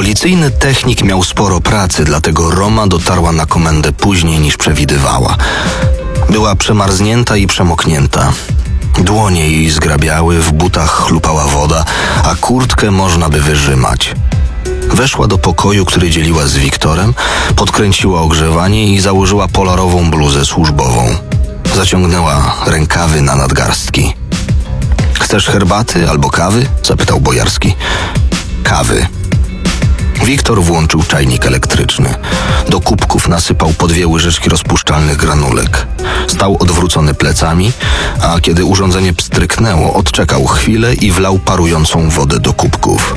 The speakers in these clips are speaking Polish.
Policyjny technik miał sporo pracy, dlatego Roma dotarła na komendę później niż przewidywała. Była przemarznięta i przemoknięta. Dłonie jej zgrabiały, w butach chlupała woda, a kurtkę można by wyrzymać. Weszła do pokoju, który dzieliła z Wiktorem, podkręciła ogrzewanie i założyła polarową bluzę służbową. Zaciągnęła rękawy na nadgarstki. „Chcesz herbaty albo kawy?” zapytał Bojarski. „Kawy”. Wiktor włączył czajnik elektryczny. Do kubków nasypał po 2 łyżeczki rozpuszczalnych granulek. Stał odwrócony plecami, a kiedy urządzenie pstryknęło, odczekał chwilę i wlał parującą wodę do kubków.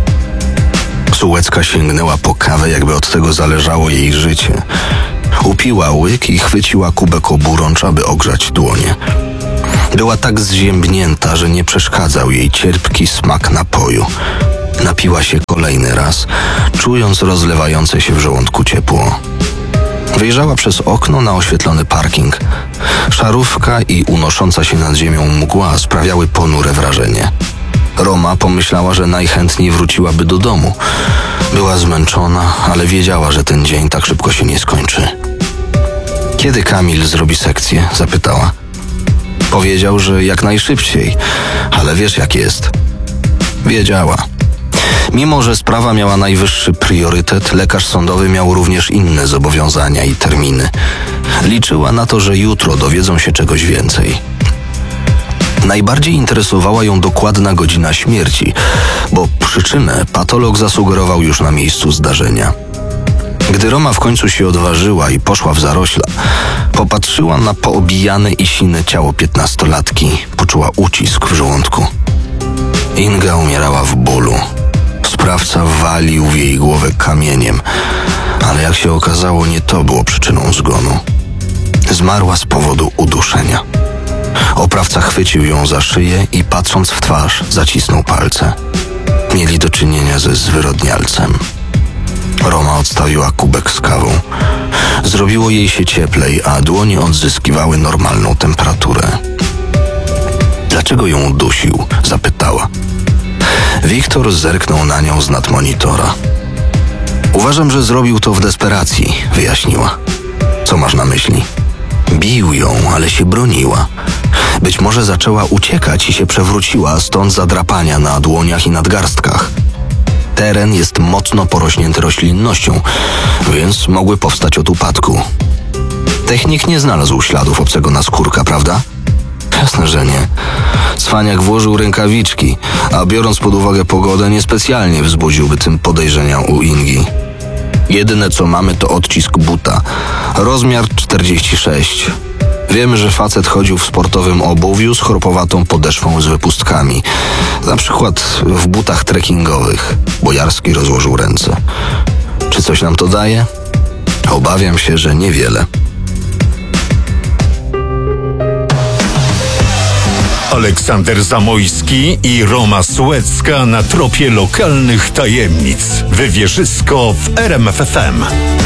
Sułecka sięgnęła po kawę, jakby od tego zależało jej życie. Upiła łyk i chwyciła kubek oburącz, aby ogrzać dłonie. Była tak zziębnięta, że nie przeszkadzał jej cierpki smak napoju. Napiła się kolejny raz, czując rozlewające się w żołądku ciepło. Wyjrzała przez okno na oświetlony parking. Szarówka i unosząca się nad ziemią mgła sprawiały ponure wrażenie. Roma pomyślała, że najchętniej wróciłaby do domu. Była zmęczona, ale wiedziała, że ten dzień tak szybko się nie skończy. „Kiedy Kamil zrobi sekcję?” zapytała. „Powiedział, że jak najszybciej, ale wiesz jak jest”. Wiedziała. Mimo że sprawa miała najwyższy priorytet, lekarz sądowy miał również inne zobowiązania i terminy. Liczyła na to, że jutro dowiedzą się czegoś więcej. Najbardziej interesowała ją dokładna godzina śmierci, bo przyczynę patolog zasugerował już na miejscu zdarzenia. Gdy Roma w końcu się odważyła i poszła w zarośla, popatrzyła na poobijane i sine ciało 15-latki, poczuła ucisk w żołądku. Inga umierała w bólu. Sprawca walił w jej głowę kamieniem, ale jak się okazało, nie to było przyczyną zgonu. Zmarła z powodu uduszenia. Oprawca chwycił ją za szyję i patrząc w twarz zacisnął palce. Mieli do czynienia ze zwyrodnialcem. Roma odstawiła kubek z kawą. Zrobiło jej się cieplej, a dłonie odzyskiwały normalną temperaturę. „Dlaczego ją udusił?” zapytała. Wiktor zerknął na nią z nad monitora. „Uważam, że zrobił to w desperacji”, wyjaśniła. „Co masz na myśli?” „Bił ją, ale się broniła. Być może zaczęła uciekać i się przewróciła, stąd zadrapania na dłoniach i nadgarstkach. Teren jest mocno porośnięty roślinnością, więc mogły powstać od upadku. Technik nie znalazł śladów obcego naskórka, prawda?” „Jasne, że nie. Cwaniak włożył rękawiczki, a biorąc pod uwagę pogodę, niespecjalnie wzbudziłby tym podejrzenia u Ingi. Jedyne co mamy to odcisk buta. Rozmiar 46. Wiemy, że facet chodził w sportowym obuwiu z chropowatą podeszwą z wypustkami. Na przykład w butach trekkingowych”. Bojarski rozłożył ręce. „Czy coś nam to daje?” „Obawiam się, że niewiele”. Aleksander Zamojski i Roma Sułecka na tropie lokalnych tajemnic. Wywierzysko w RMF FM.